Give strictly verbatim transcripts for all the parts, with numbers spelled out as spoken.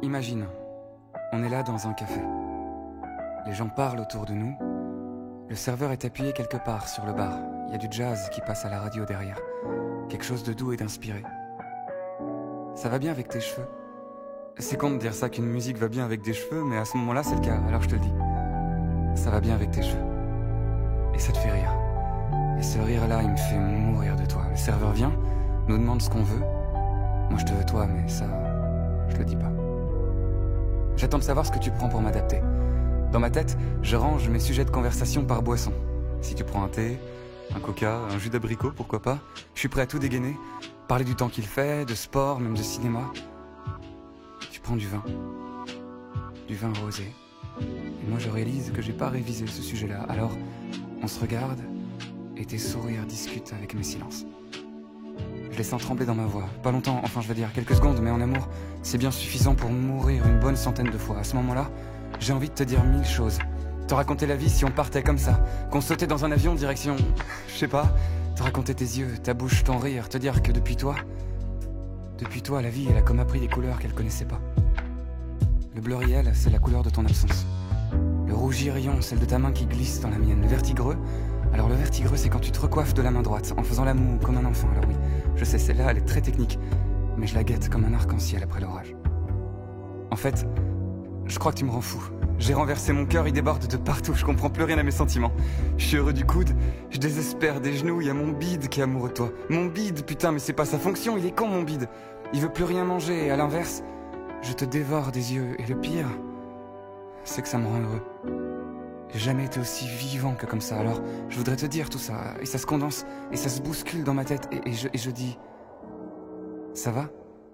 Imagine, on est là dans un café. Les gens parlent autour de nous. Le serveur est appuyé quelque part sur le bar. Il y a du jazz qui passe à la radio derrière. Quelque chose de doux et d'inspiré. Ça va bien avec tes cheveux. C'est con de dire ça qu'une musique va bien avec des cheveux, mais à ce moment-là c'est le cas, alors je te le dis. Ça va bien avec tes cheveux. Et ça te fait rire. Et ce rire-là, il me fait mourir de toi. Le serveur vient, nous demande ce qu'on veut. Moi je te veux toi, mais ça, je le dis pas. J'attends de savoir ce que tu prends pour m'adapter. Dans ma tête, je range mes sujets de conversation par boisson. Si tu prends un thé, un coca, un jus d'abricot, pourquoi pas, je suis prêt à tout dégainer. Parler du temps qu'il fait, de sport, même de cinéma. Tu prends du vin. Du vin rosé. Et moi je réalise que j'ai pas révisé ce sujet-là. Alors, on se regarde et tes sourires discutent avec mes silences. Je les sens trembler dans ma voix. Pas longtemps, enfin je vais dire quelques secondes, mais en amour, c'est bien suffisant pour mourir une bonne centaine de fois. À ce moment-là, j'ai envie de te dire mille choses. Te raconter la vie si on partait comme ça. Qu'on sautait dans un avion direction, je sais pas. Te raconter tes yeux, ta bouche, ton rire. Te dire que depuis toi, depuis toi, la vie, elle a comme appris des couleurs qu'elle connaissait pas. Le bleu riel, c'est la couleur de ton absence. Le rouge rayon, celle de ta main qui glisse dans la mienne. Le vertigreux, alors le vertigreux, c'est quand tu te recoiffes de la main droite, en faisant la moue comme un enfant. Alors oui, je sais, celle-là, elle est très technique, mais je la guette comme un arc-en-ciel après l'orage. En fait, je crois que tu me rends fou. J'ai renversé mon cœur, il déborde de partout, je comprends plus rien à mes sentiments. Je suis heureux du coude, je désespère des genoux, il y a mon bide qui est amoureux de toi. Mon bide, putain, mais c'est pas sa fonction, il est con mon bide. Il veut plus rien manger, et à l'inverse, je te dévore des yeux. Et le pire, c'est que ça me rend heureux. J'ai jamais été aussi vivant que comme ça, alors je voudrais te dire tout ça, et ça se condense, et ça se bouscule dans ma tête, et, et, je, et je dis... Ça va?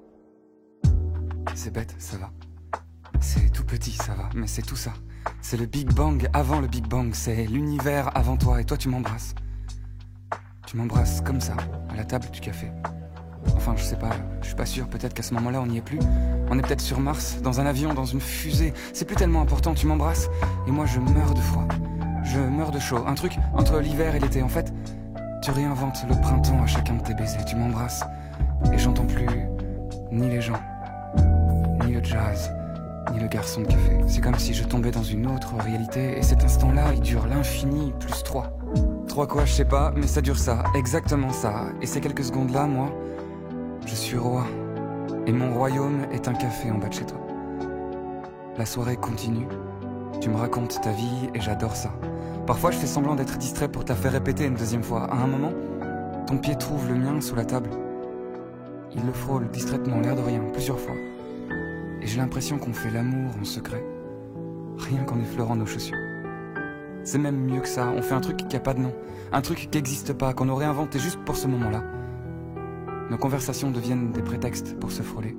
C'est bête, ça va. C'est tout petit, ça va, mais c'est tout ça. C'est le Big Bang avant le Big Bang, c'est l'univers avant toi, et toi tu m'embrasses. Tu m'embrasses comme ça, à la table du café. Enfin, je sais pas, je suis pas sûr, peut-être qu'à ce moment-là on n'y est plus. On est peut-être sur Mars, dans un avion, dans une fusée. C'est plus tellement important, tu m'embrasses, et moi je meurs de froid. Je meurs de chaud, un truc entre l'hiver et l'été. En fait, tu réinventes le printemps à chacun de tes baisers. Tu m'embrasses, et j'entends plus ni les gens, ni le jazz, ni le garçon de café. C'est comme si je tombais dans une autre réalité, et cet instant-là, il dure l'infini plus trois. Trois quoi, je sais pas, mais ça dure ça, exactement ça. Et ces quelques secondes-là, moi, je suis roi. Et mon royaume est un café en bas de chez toi. La soirée continue. Tu me racontes ta vie et j'adore ça. Parfois, je fais semblant d'être distrait pour te faire répéter une deuxième fois. À un moment, ton pied trouve le mien sous la table. Il le frôle distraitement, l'air de rien, plusieurs fois. Et j'ai l'impression qu'on fait l'amour en secret, rien qu'en effleurant nos chaussures. C'est même mieux que ça, on fait un truc qui a pas de nom, un truc qui n'existe pas, qu'on aurait inventé juste pour ce moment-là. Nos conversations deviennent des prétextes pour se frôler.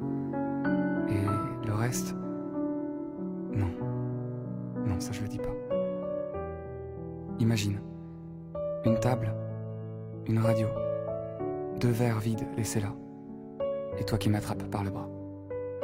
Et le reste... Non. Non, ça je le dis pas. Imagine. Une table, une radio, deux verres vides laissés là, et toi qui m'attrapes par le bras.